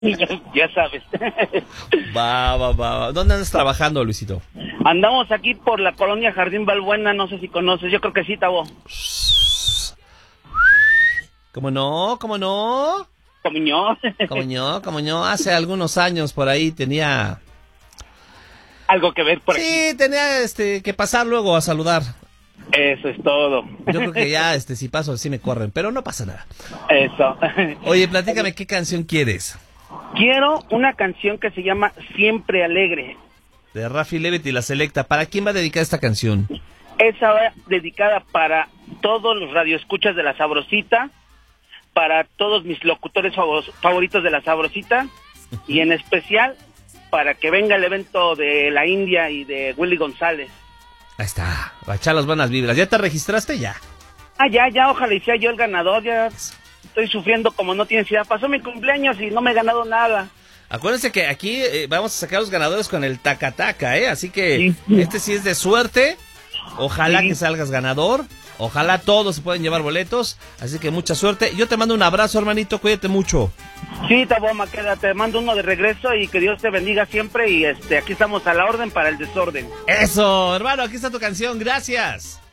Ya sabes. Va. ¿Dónde andas trabajando, Luisito? Andamos aquí por la colonia Jardín Balbuena, no sé si conoces, yo creo que sí, Tavo. ¿Cómo no? Como yo, hace algunos años por ahí tenía... Algo que ver por aquí. Sí, tenía que pasar luego a saludar. Eso es todo. Yo creo que ya si paso sí me corren, pero no pasa nada. Eso. Oye, platícame, ¿qué canción quieres? Quiero una canción que se llama Siempre Alegre. De Raffi Levitt y La Selecta. ¿Para quién va dedicada esta canción? Esa va dedicada para todos los radioescuchas de La Sabrosita, para todos mis locutores favoritos de La Sabrosita, y en especial para que venga el evento de la India y de Willy González. Ahí está, va a echar las buenas vibras. ¿Ya te registraste? Ya. Ya, ojalá y sea yo el ganador. Ya estoy sufriendo como no tienes idea. Pasó mi cumpleaños y no me he ganado nada. Acuérdense que aquí vamos a sacar los ganadores con el taca-taca, ¿eh? Así que este sí es de suerte. Ojalá que salgas ganador. Ojalá todos se puedan llevar boletos. Así que mucha suerte. Yo te mando un abrazo, hermanito. Cuídate mucho. Sí, Taboma, quédate. Te mando uno de regreso y que Dios te bendiga siempre. Y aquí estamos a la orden para el desorden. Eso, hermano. Aquí está tu canción. Gracias.